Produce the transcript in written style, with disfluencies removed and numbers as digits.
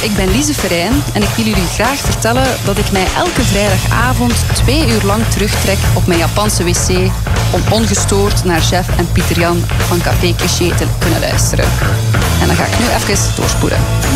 ik ben Lise Verijn en ik wil jullie graag vertellen dat ik mij elke vrijdagavond 2 uur lang terugtrek op mijn Japanse wc om ongestoord naar Jeff en Pieter Jan van Café Cliché te kunnen luisteren. En dan ga ik nu even doorspoelen.